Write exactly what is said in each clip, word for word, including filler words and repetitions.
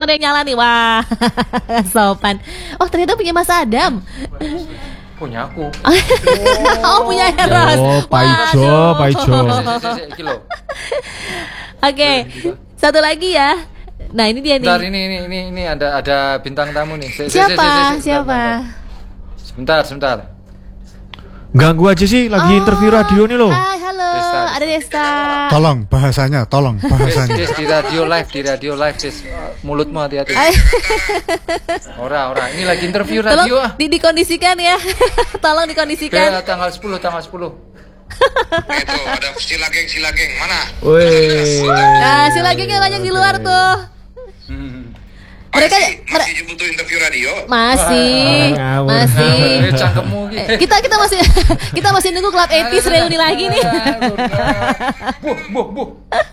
udah nyala nih. Wah, sopan. Oh ternyata punya Mas Adam. Punya aku. Oh punya Eros. Oh, Paijo, Paijo. Oke, satu lagi ya. Nah ini dia nih. Bentar, ini ini ini ini ada ada bintang tamu nih. Se, siapa? Se, se, se, se, siapa? Sebentar, sebentar. Ganggu aja sih, lagi oh, interview radio nih loh. Hai, halo, Desta, ada Desta. Tolong bahasanya, tolong bahasanya. Des, des, di radio live, di radio live, Des. Mulutmu hati-hati. Ora, ora. Ini lagi interview radio. Tolong di dikondisikan ya. Tolong dikondisikan. Ke tanggal sepuluh, tanggal sepuluh. Itu ada silageng silageng mana? Wih. Nah, silagengnya banyak di luar tuh. Hmm. Mereka masih, masih butuh interview radio? Masih, Ah, masih. Eh, cangkemmu gitu. Eh, kita kita masih kita masih nunggu Club delapan puluh reuni lagi nih. Buh, buh, buh.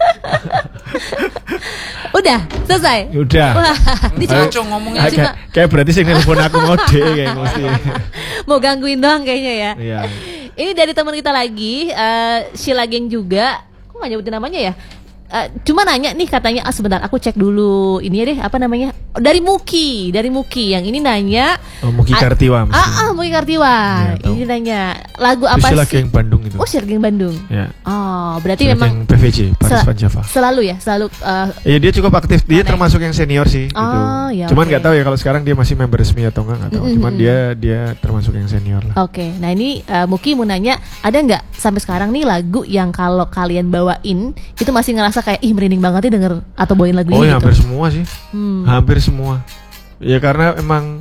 Udah, selesai. Udah. Wah, ini cuma Cocok ngomongnya. cuma Kayak, kayak berarti sih nelfon aku ngode kayak mesti. mau gangguin doang kayaknya ya. Iya. Ini dari teman kita lagi, uh, Sheila Geng juga. Kok gak nyebutin namanya ya? Uh, cuma nanya nih katanya, ah sebentar aku cek dulu ini ya deh, apa namanya, oh, dari Muki, dari Muki yang ini nanya. Oh, Muki Kartiwa. Ah, ah Muki Kartiwa. Ya, ini nanya lagu apa apa Sheila sih? Geng Bandung itu. Oh Sheila Geng Bandung. Ya. Oh berarti Sheila memang Geng P V J, Paris sel- Van Java. Selalu ya, selalu. Uh, Iya dia cukup aktif, dia Aneh. termasuk yang senior sih. Oh, gitu. ya, Cuman nggak okay. tahu ya kalau sekarang dia masih member resmi atau enggak, nggak tahu. Mm-mm. Cuman dia dia termasuk yang senior lah. Oke, nah ini uh, Muki mau nanya, ada nggak sampai sekarang nih lagu yang kalau kalian bawain itu masih ngerasa kayak ih merinding banget nih denger atau bawain lagu Oh ini ya gitu? hampir semua sih, Hmm. hampir semua. Ya karena emang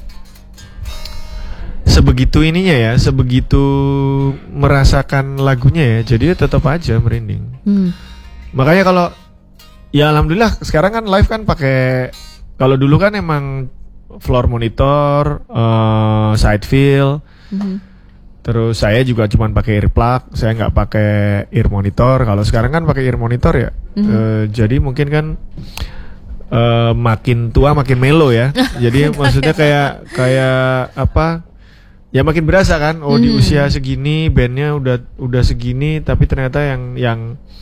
sebegitu ininya ya, sebegitu merasakan lagunya ya, jadi tetap aja merinding. Hmm. Makanya kalau ya alhamdulillah sekarang kan live kan pakai, kalau dulu kan emang floor monitor, uh, side fill. Mhm. Terus saya juga cuman pakai earplug, saya nggak pakai ear monitor. Kalau sekarang kan pakai ear monitor ya, Mhm. Eh, jadi mungkin kan eh, makin tua makin melo ya. Jadi maksudnya kayak kayak apa? Ya makin berasa kan. Oh di Mhm. usia segini bandnya udah udah segini, tapi ternyata yang yang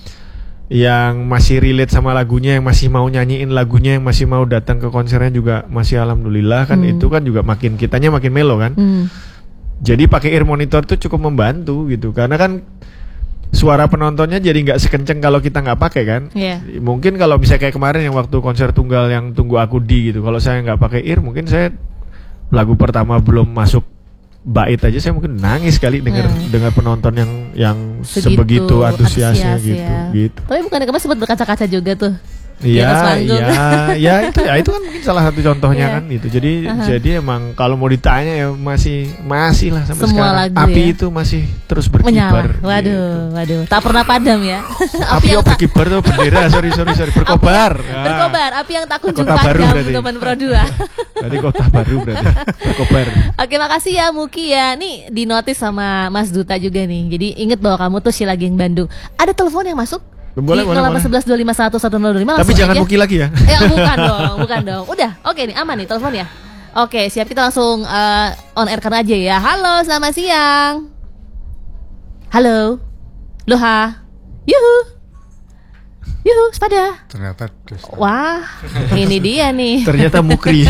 yang masih relate sama lagunya, yang masih mau nyanyiin lagunya, yang masih mau datang ke konsernya juga masih alhamdulillah kan. Hmm. Itu kan juga makin kitanya makin melo kan. Hmm. Jadi pakai ear monitor tuh cukup membantu gitu, karena kan suara penontonnya jadi nggak sekenceng kalau kita nggak pakai kan. Iya. Mungkin kalau bisa kayak kemarin yang waktu konser tunggal yang Tunggu Aku Di gitu, kalau saya nggak pakai ear mungkin saya lagu pertama belum masuk bait aja saya mungkin nangis kali dengar Hmm. dengar penonton yang yang Segitu sebegitu antusiasnya antusias gitu ya. gitu. Tapi bukan kemarin sempat berkaca-kaca juga tuh. Di atas Iya, panggung. iya, ya itu ya itu kan mungkin salah satu contohnya Iya. kan gitu. Jadi Aha. jadi emang kalau mau ditanya ya masih masih lah sampai Semua sekarang. lagu Api ya. itu masih terus Menyala. berkibar. Waduh, gitu. waduh. Tak pernah padam ya. Api yang tak- berkibar tuh bendera, sorry sorry sorry berkobar. Ah. berkobar, api yang tak kunjung Kota baru padam berarti. teman Pro dua. Tadi kota baru berarti berkobar. Oke, makasih ya Muki ya. Nih di notice sama Mas Duta juga nih. Jadi inget bahwa kamu tuh Sheila Geng Bandung. Ada telepon yang masuk? Boleh, di boleh, nol delapan boleh. satu satu dua lima satu satu nol dua lima. Tapi jangan Muki lagi ya. Eh bukan dong, bukan dong. Udah, oke nih aman nih telepon ya. Oke, siap, kita langsung uh, on air kan aja ya. Halo, selamat siang. Halo. Loha. Yuhu. Yuhu, sepada. Ternyata Desta. Wah, ini dia nih. Ternyata Mukri.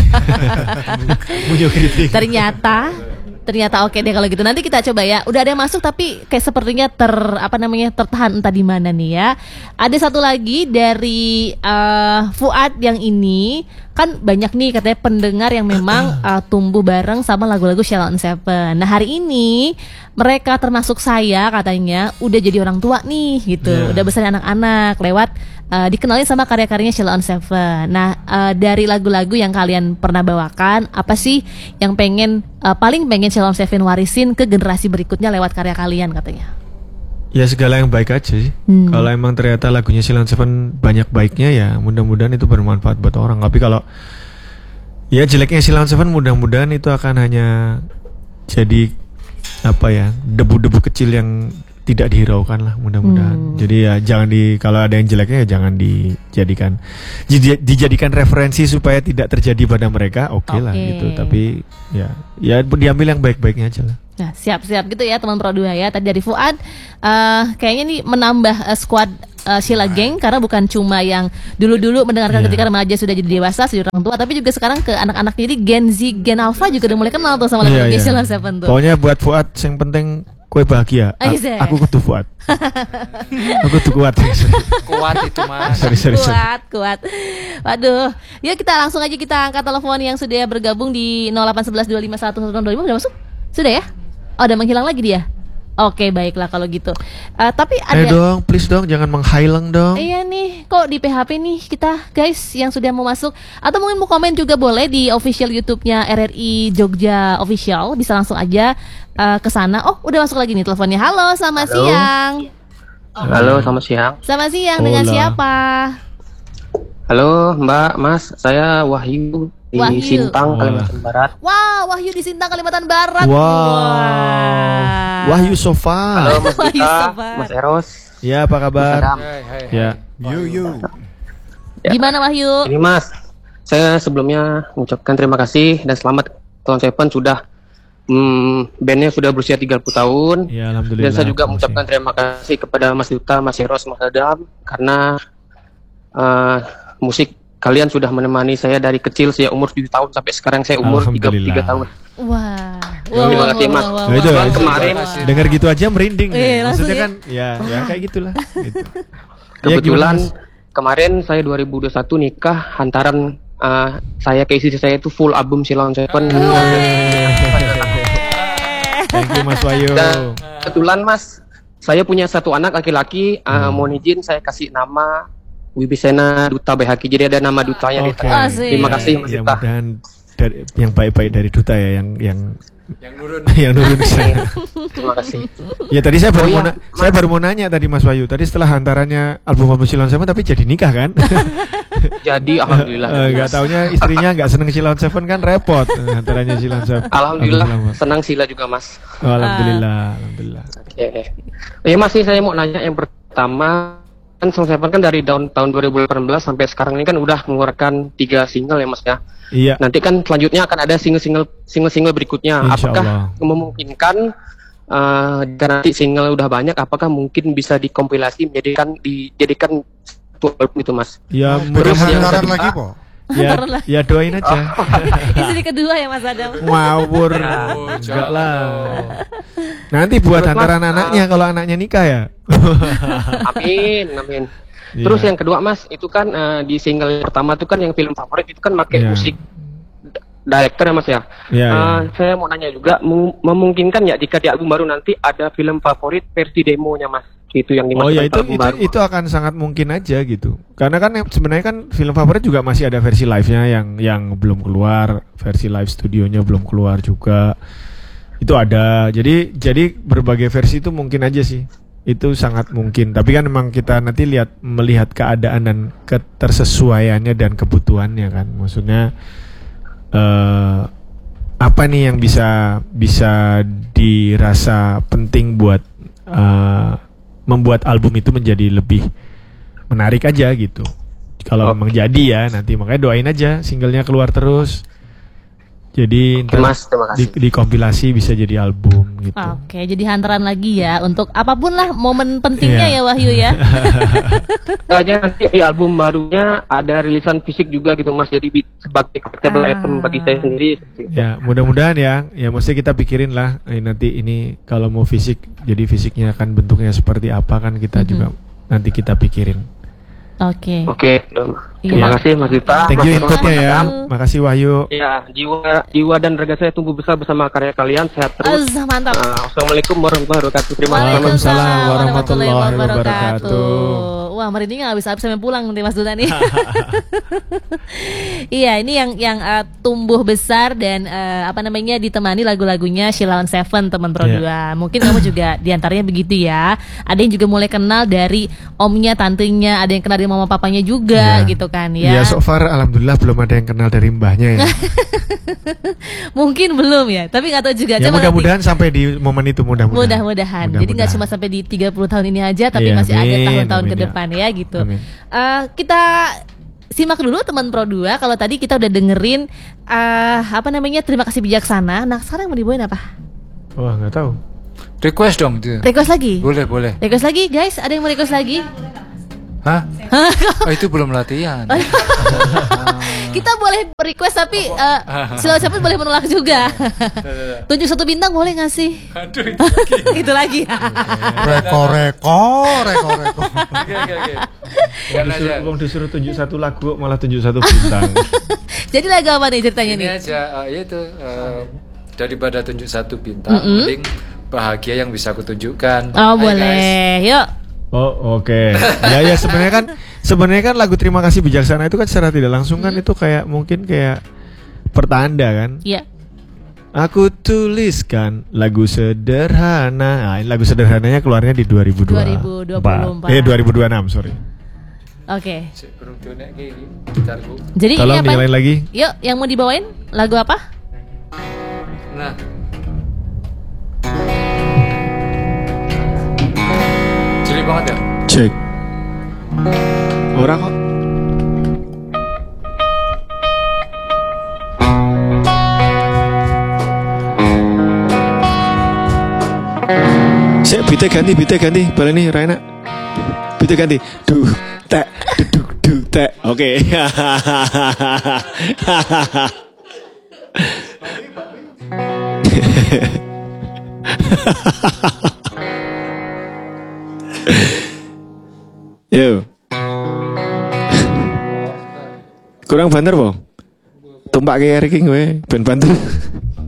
Punya kritik. Ternyata Ternyata oke deh kalau gitu. Nanti kita coba ya. Udah ada yang masuk tapi kayak sepertinya ter apa namanya tertahan entah di mana nih ya. Ada satu lagi dari uh, Fuad yang ini kan banyak nih katanya pendengar yang memang uh, tumbuh bareng sama lagu-lagu Sheila on Seven. Nah hari ini mereka termasuk saya katanya udah jadi orang tua nih gitu. Yeah. Udah besar anak-anak lewat uh, dikenalin sama karya-karyanya Sheila on Seven. Nah uh, dari lagu-lagu yang kalian pernah bawakan, apa sih yang pengen uh, paling pengen Sheila on Seven warisin ke generasi berikutnya lewat karya kalian katanya? Ya segala yang baik aja sih. Hmm. Kalau emang ternyata lagunya Sheila on Seven banyak baiknya ya mudah-mudahan itu bermanfaat buat orang. Tapi kalau ya jeleknya Sheila on Seven mudah-mudahan itu akan hanya jadi apa ya debu-debu kecil yang tidak dihiraukan lah mudah-mudahan. Hmm. Jadi ya jangan di kalau ada yang jeleknya ya jangan dijadikan di- dijadikan referensi supaya tidak terjadi pada mereka. Oke lah Oke. gitu. Tapi ya ya diambil yang baik-baiknya aja lah. Nah, siap-siap gitu ya teman Pro dua ya. Tadi dari Fuad eh, kayaknya nih menambah eh, squad eh, Sheila Gang karena bukan cuma yang dulu-dulu mendengarkan Iya. ketika remaja sudah jadi dewasa, sudah orang tua, tapi juga sekarang ke anak-anak jadi Gen Z, Gen Alpha juga udah mulai kenal tuh sama lagu Iya, iya. Sheila Seven tuh. Pokoknya buat Fuad yang penting kue bahagia. Ah, A- iya. aku kudu Fuad. aku kudu kuat. Kuat itu mas. sorry sorry sorry. Kuat, kuat. Waduh. Ya kita langsung aja kita angkat telepon yang sudah bergabung di nol delapan satu satu dua lima satu satu dua lima. Udah masuk? Sudah ya? Oh, udah menghilang lagi dia? Oke, baiklah kalau gitu. Eh, tapi ada... Eh dong, please dong, jangan menghilang dong. Iya nih, kok di P H P nih kita guys yang sudah mau masuk. Atau mungkin mau komen juga boleh di official YouTube-nya R R I Jogja Official. Bisa langsung aja eh, ke sana. Oh, udah masuk lagi nih teleponnya. Halo, selamat Halo. siang. Halo, selamat siang. Selamat siang, dengan Hola. siapa? Halo, Mbak, Mas. Saya Wahyu di Wahyu. Sintang, Wah. Kalimantan Barat. Wah, Wahyu di Sintang, Kalimantan Barat. Wow. Wah. Wahyu Sofa. Halo, Mas Wahyu Dita, Sobat. Mas Eros. Ya, apa Mas kabar? Adam. Hai, hai, Ya. Yu yu. Gimana Wahyu? Ini Mas, saya sebelumnya mengucapkan terima kasih dan selamat Clown Seven sudah hmm, bandnya sudah berusia tiga puluh tahun. Ya, alhamdulillah. Dan saya juga Terima mengucapkan kasih. terima kasih kepada Mas Duta, Mas Eros, Mas Adam karena eh, musik kalian sudah menemani saya dari kecil, saya umur tujuh tahun sampai sekarang saya umur tiga puluh tiga Alhamdulillah. tahun. Wah. Terima kasih, Mas. Nah, itu Wah, itu kemarin dengar gitu aja merinding. Iya, ya. langsung Maksudnya ya. kan ya ya kayak gitulah gitu. Ya, Kebetulan gimana, Mas? kemarin saya dua ribu dua puluh satu nikah hantaran eh, saya ke istri saya itu full album Sheila Seven. Thank you Mas Wahyu. Dan kebetulan Mas, saya punya satu anak laki-laki, eh, Hmm. mohon izin saya kasih nama Wibisena Duta B H K. Jadi ada nama dutanya di Oke. tengah. Asik. Terima kasih Mas Ya, Duta. mudahan dari yang baik-baik dari duta ya yang yang Yang nurun. yang nurun ke sana. Terima kasih. Ya tadi saya baru Oh, mau iya, na- saya baru mau nanya tadi Mas Wahyu. Tadi setelah hantarannya album album Sheila Seven tapi jadi nikah kan? Jadi alhamdulillah. Eh, Nggak taunya istrinya nggak seneng Sheila Seven kan repot eh, hantarannya Sheila Seven. Alhamdulillah Mas. senang Sheila juga Mas. Oh, alhamdulillah, alhamdulillah. Oke. Ya masih saya mau nanya yang pertama kan Sheila Seven kan dari tahun tahun dua ribu delapan belas sampai sekarang ini kan udah mengeluarkan tiga single ya Mas ya. Iya. Nanti kan selanjutnya akan ada single-single single-single berikutnya. Insya Apakah Allah. memungkinkan uh, jika nanti single udah banyak, apakah mungkin bisa dikompilasi menjadikan dijadikan satu album itu Mas? Ya Terus mudah-mudahan yang Hantaran kedua- lagi po. ya, Hantaran lah. ya doain aja. Istri kedua ya Mas Adam. Ngawur. Oh, Enggak lah. jauh. Nanti buat Terus, hantaran Mas, anaknya kalau anaknya nikah ya. Amin, amin. Iya. Terus yang kedua Mas, itu kan uh, di single yang pertama itu kan yang film favorit itu kan pakai Iya. musik d- director ya Mas ya. Iya, Uh, iya. Saya mau nanya juga, mem- memungkinkan ya jika di album baru nanti ada film favorit versi demonya Mas? Itu yang Oh dimasukkan ya ke itu album itu, baru. itu akan sangat mungkin aja gitu. Karena kan yang- sebenarnya kan film favorit juga masih ada versi live-nya yang yang belum keluar, versi live studionya belum keluar juga. Itu ada. Jadi jadi berbagai versi itu mungkin aja sih. Itu sangat mungkin. Tapi kan memang kita nanti lihat melihat keadaan dan ketersesuaiannya dan kebutuhannya kan. Maksudnya eh apa nih yang bisa bisa dirasa penting buat eh, membuat album itu menjadi lebih menarik aja gitu. Kalau Oke. memang jadi ya nanti makanya doain aja singlenya keluar terus. Jadi Oke, ntar Mas, terima di, kasih. dikompilasi bisa jadi album gitu. Oke, jadi hantaran lagi ya untuk apapun lah momen pentingnya Iya. ya Wahyu ya. Aja nanti di album barunya ada rilisan fisik juga gitu Mas, jadi bi- sebagai collectible Ah. item bagi saya sendiri. Ya mudah-mudahan ya, ya mesti kita pikirin lah eh, nanti ini kalau mau fisik, jadi fisiknya akan bentuknya seperti apa kan kita Mhm. juga nanti kita pikirin. Oke. Oke, terima Iya. kasih Mas Dita. Thank you Mas inputnya Mas ya, Adam. makasih Wahyu. Ya, jiwa jiwa dan raga saya tumbuh besar bersama karya kalian, sehat terus. Azza, mantap. Uh, Assalamualaikum warahmatullahi wabarakatuh. Terima kasih. Waalaikumsalam warahmatullahi wabarakatuh. Wah, merinding nggak bisa habis sampai pulang nanti Mas Duta nih. Iya, ini yang yang eh, tumbuh besar dan eh, apa namanya ditemani lagu-lagunya Sheila Seven teman Pro Iya. dua. Mungkin kamu juga diantaranya begitu ya. Ada yang juga mulai kenal dari omnya, tantenya, ada yang kenal dari mama papanya juga Iya. gitu kan Ya ya. so far alhamdulillah belum ada yang kenal dari mbahnya ya. Mungkin belum ya, tapi nggak tahu juga. Ya Coba mudah-mudahan sampai di momen itu mudah-mudahan. Mudah-mudahan. Jadi nggak cuma sampai di tiga puluh tahun ini aja, tapi Iya, masih ada amin, tahun-tahun ke amin, ya. depan ya gitu. Amin. Eh, kita simak dulu teman Pro dua. Kalau tadi kita udah dengerin eh, apa namanya terima kasih bijaksana. Nah sekarang mau dibawain apa? Wah nggak tahu. Request dong itu. Request lagi? Boleh, boleh. Request lagi guys, ada yang mau request lagi? Hah? Oh, itu belum latihan. Kita boleh request tapi uh, Sila Cepet boleh menolak juga. Tunjuk satu bintang boleh nggak sih? Aduh, Itu lagi. Reko reko reko reko. Oke, oke, oke. Jangan aja. Disuruh, Bang, disuruh tunjuk satu lagu malah tunjuk satu bintang. Jadi lagu apa nih ceritanya Ini nih? aja, uh, itu uh, daripada tunjuk satu bintang, mending bahagia yang bisa aku tunjukkan. Oh Ayo, guys. boleh, yuk. Oh oke. Ya ya sebenarnya kan sebenarnya kan lagu Terima Kasih Bijaksana itu kan secara tidak langsung kan itu kayak mungkin kayak pertanda kan. Iya. Aku tuliskan lagu sederhana. Nah, ini lagu sederhananya keluarnya di dua ribu dua puluh dua ribu dua puluh empat. Eh dua ribu dua puluh enam, sorry. Oke. Sik, burung donek kayak gini, gitarku. Jadi Tolong ini apa? dinyalain lagi. Yuk, yang mau dibawain lagu apa? Nah, cilik banget ya. Cek. Orang kok. Saya bite ganti, bite ganti, baleni Raina. Bite ganti. Duh, tek, duduk, duh, tek. Oke. Yo. Kurang banter po? Tumpak kayak Ricky gue, ben banter.